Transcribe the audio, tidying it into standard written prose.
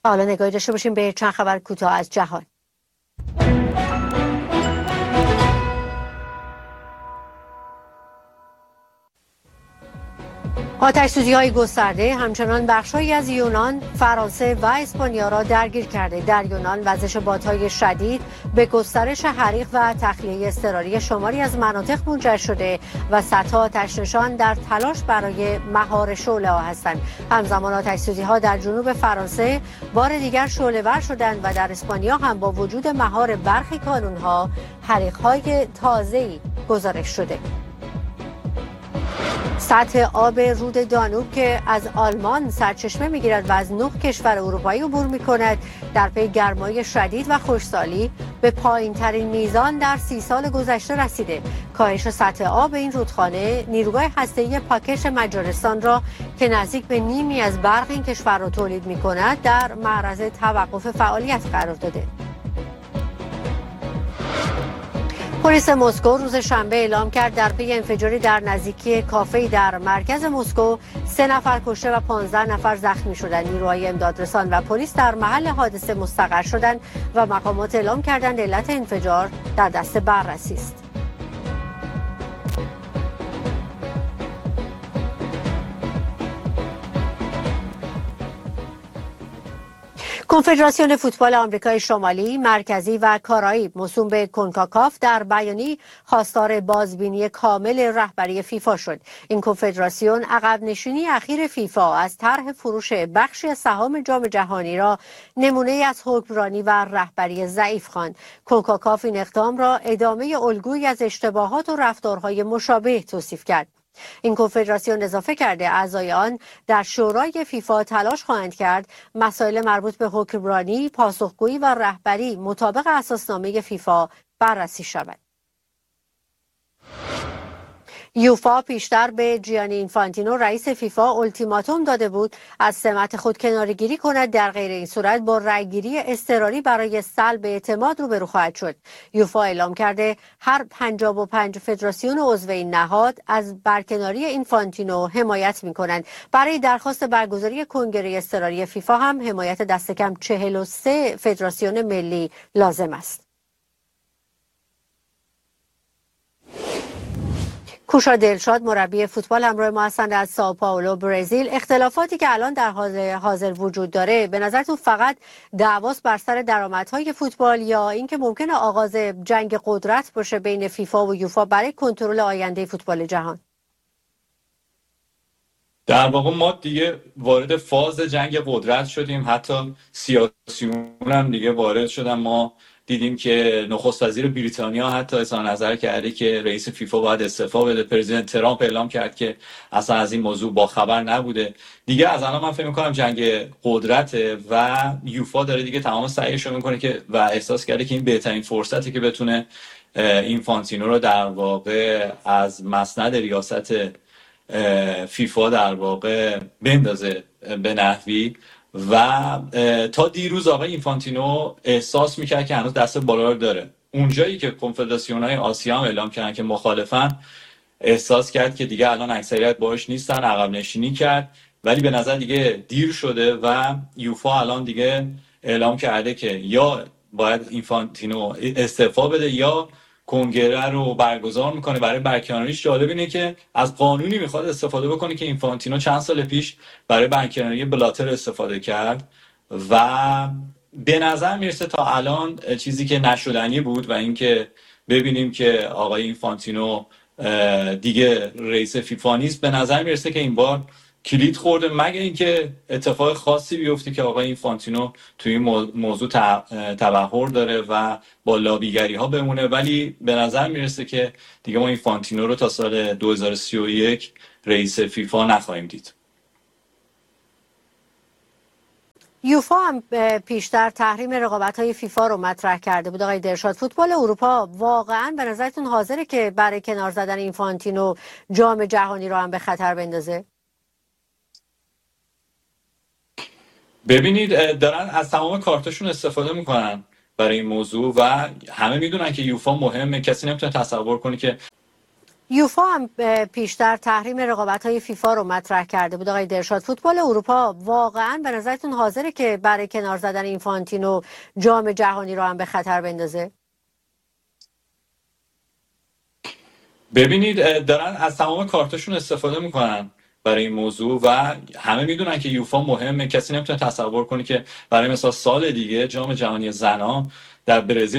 حالا نگاهی داشته باشیم به چند خبر کوتاه از جهان. آتش‌سوزی‌های گسترده همچنان بخش‌هایی از یونان، فرانسه و اسپانیا را درگیر کرده. در یونان وزش بادهای شدید به گسترش حریق و تخلیه اضطراری شماری از مناطق منجر شده و صدها آتش‌نشان در تلاش برای مهار شعله‌ها هستند. همزمان آتش‌سوزی‌ها در جنوب فرانسه بار دیگر شعله‌ور شدند و در اسپانیا هم با وجود مهار برخی کانون‌ها حریق‌های تازه‌ای گزارش شده. سطح آب رود دانوب که از آلمان سرچشمه می‌گیرد و از 9 کشور اروپایی عبور می‌کند در پی گرمای شدید و خشکسالی به پایین‌ترین میزان در 30 سال گذشته رسیده. کاهش سطح آب این رودخانه نیروگاه هسته‌ای پاکش مجارستان را که نزدیک به نیمی از برق این کشور را تولید می‌کند در معرض توقف فعالیت قرار داده. پلیس مسکو روز شنبه اعلام کرد در پی انفجاری در نزدیکی کافه‌ای در مرکز مسکو 3 نفر کشته و 15 نفر زخمی شدند. نیروهای امدادرسان و پلیس در محل حادثه مستقر شدند و مقامات اعلام کردند علت انفجار در دست بررسی است. کنفدراسیون فوتبال آمریکای شمالی، مرکزی و کارائیب موسوم به کنکاکاف در بیانیه‌ای خواستار بازبینی کامل رهبری فیفا شد. این کنفدراسیون عقب نشینی اخیر فیفا از طرح فروش بخشی از سهام جام جهانی را نمونه‌ای از حکمرانی و رهبری ضعیف خواند. کنکاکاف این اقدام را ادامه الگویی از اشتباهات و رفتارهای مشابه توصیف کرد. این کنفدراسیون اضافه کرده اعضای آن در شورای فیفا تلاش خواهند کرد مسائل مربوط به حکمرانی، پاسخگویی و رهبری مطابق اساسنامه فیفا بررسی شود. یوفا پیشتر به جیانی اینفانتینو رئیس فیفا التیماتوم داده بود از سمت خود کناره‌گیری کند، در غیر این صورت با رأیگیری اضطراری برای سلب اعتماد روبرو خواهد شد. یوفا اعلام کرده هر 55 فدراسیون عضو این نهاد از برکناری اینفانتینو حمایت می‌کنند. برای درخواست برگزاری کنگره اضطراری فیفا هم حمایت دست کم 43 فدراسیون ملی لازم است. کوشا دلشاد مربی فوتبال همراه ما هستند از سائو پائولو برزیل. اختلافاتی که الان در حاضر وجود داره به نظرتون فقط دعواست بر سر درآمدهای فوتبال یا اینکه ممکنه آغاز جنگ قدرت باشه بین فیفا و یوفا برای کنترل آینده فوتبال جهان؟ در واقع ما دیگه وارد فاز جنگ قدرت شدیم، حتی سیاسیون هم دیگه وارد شدن. ما دیدیم که نخست وزیر بریتانیا حتی اظهار نظر کرده که رئیس فیفا باید استعفا بده. پرزیدنت ترامپ اعلام کرد که اصلا از این موضوع با خبر نبوده. دیگه از الان من فکر می‌کنم جنگ قدرته و یوفا داره دیگه تمام سعیش رو میکنه که و احساس کرده که این بهترین فرصته که بتونه اینفانتینو رو در واقع از مسند ریاست فیفا در واقع بندازه به نحوی. و تا دیروز آقای اینفانتینو احساس میکرد که هنوز دست بالا رو داره. اونجایی که کنفدراسیون‌های آسیا هم اعلام کردن که مخالفن، احساس کرد که دیگه الان اکثریت باهاش نیستن، عقب نشینی کرد. ولی به نظر دیگه دیر شده و یوفا الان دیگه اعلام کرده که یا باید اینفانتینو استعفا بده یا کنگره رو برگزار میکنه برای برکناریش. جالب اینه که از قانونی میخواد استفاده بکنه که اینفانتینو چند سال پیش برای برکناری بلاتر استفاده کرد و به نظر میرسه تا الان چیزی که نشدنی بود و اینکه ببینیم که آقای اینفانتینو دیگه رئیس فیفا نیست. به نظر میرسه که این بار کلید خورده، مگه اینکه اتفاق خاصی بیفته که آقای اینفانتینو توی این موضوع تبحر داره و با لابیگری ها بمونه. ولی به نظر میرسه که دیگه ما اینفانتینو رو تا سال 2031 رئیس فیفا نخواهیم دید. یوفا هم پیشتر تحریم رقابت‌های فیفا رو مطرح کرده بود. آقای درشاد، فوتبال اروپا واقعاً به نظرتون حاضره که برای کنار زدن اینفانتینو جام جهانی رو هم به خطر بندازه؟ ببینید دارن از تمام کارتاشون استفاده میکنن برای این موضوع و همه میدونن که یوفا مهمه. کسی نمیتونه تصور کنه که یوفا هم پیشتر تحریم رقابت‌های فیفا رو مطرح کرده بود. آقای درشاد، فوتبال اروپا واقعا به نظرتون حاضره که برای کنار زدن اینفانتینو جام جهانی رو هم به خطر بندازه؟ ببینید دارن از تمام کارتاشون استفاده میکنن برای این موضوع و همه میدونن که یوفا مهمه. کسی نمیتونه تصور کنه که برای مثلا سال دیگه جام جهانی زنان در برزیل